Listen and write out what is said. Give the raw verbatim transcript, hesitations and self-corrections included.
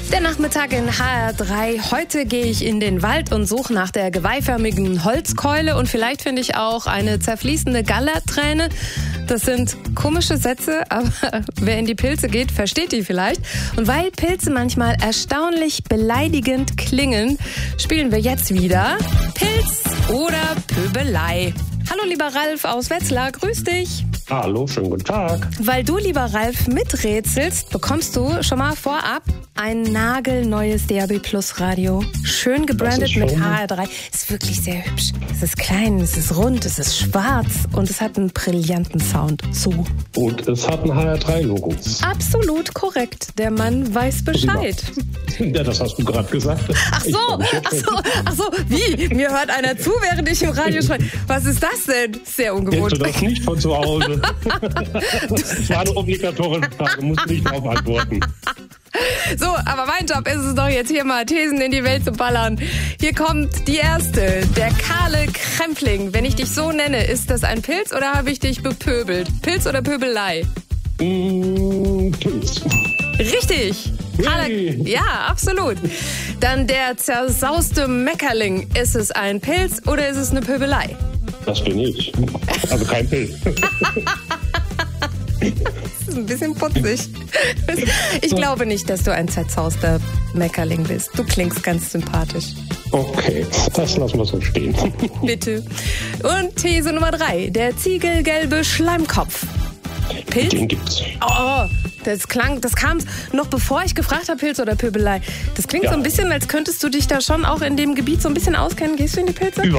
Der Nachmittag in H R drei. Heute gehe ich in den Wald und suche nach der geweihförmigen Holzkeule und vielleicht finde ich auch eine zerfließende Gallerträne. Das sind komische Sätze, aber wer in die Pilze geht, versteht die vielleicht. Und weil Pilze manchmal erstaunlich beleidigend klingen, spielen wir jetzt wieder Pilz oder Pöbelei. Hallo lieber Ralf aus Wetzlar, grüß dich. Hallo, schönen guten Tag. Weil du, lieber Ralf, miträtselst, bekommst du schon mal vorab ein nagelneues D A B Plus Radio. Schön gebrandet mit H R drei. Ist wirklich sehr hübsch. Es ist klein, es ist rund, es ist schwarz und es hat einen brillanten Sound. So. Und es hat ein H R drei Logo. Absolut korrekt. Der Mann weiß Bescheid. Ja, das hast du gerade gesagt. Ach so, ach so, ach so. Wie? Mir hört einer zu, während ich im Radio schreibe. Was ist das denn? Sehr ungewohnt. Kennst du das nicht von zu Hause? Das war eine obligatorische Frage, musst du nicht darauf antworten. So, aber mein Job ist es doch jetzt hier mal Thesen in die Welt zu ballern. Hier kommt die erste, der kahle Krempling. Wenn ich dich so nenne, ist das ein Pilz oder habe ich dich bepöbelt? Pilz oder Pöbelei? Mmh, Pilz. Richtig. Hey. Ja, absolut. Dann der zersauste Meckerling. Ist es ein Pilz oder ist es eine Pöbelei? Das bin ich. Also kein Pilz. Das ist ein bisschen putzig. Ich glaube nicht, dass du ein zerzauster Meckerling bist. Du klingst ganz sympathisch. Okay, das lassen wir so stehen. Bitte. Und These Nummer drei. Der ziegelgelbe Schleimkopf. Pilz? Den gibt's. Oh, das klang, das kam noch bevor ich gefragt habe, Pilz oder Pöbelei. Das klingt Ja. so ein bisschen, als könntest du dich da schon auch in dem Gebiet so ein bisschen auskennen. Gehst du in die Pilze?